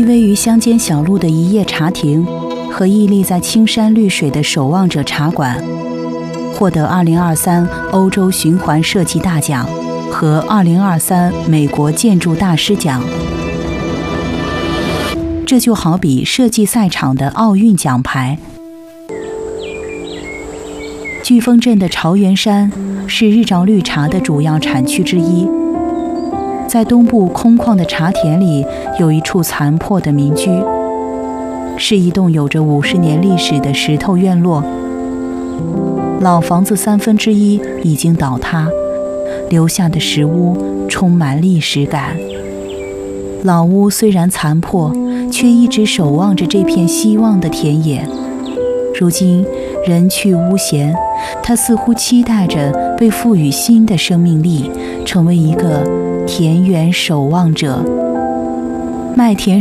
依偎于乡间小路的一叶茶亭和屹立在青山绿水的守望者茶馆，获得2023欧洲循环设计大奖和2023美国建筑大师奖。这就好比设计赛场的奥运奖牌。飓风镇的朝元山是日照绿茶的主要产区之一，在东部空旷的茶田里有一处残破的民居，是一栋有着50年历史的石头院落。老房子1/3已经倒塌，留下的石屋充满历史感。老屋虽然残破，却一直守望着这片希望的田野。如今人去屋闲，它似乎期待着被赋予新的生命力，成为一个田园守望者。麦田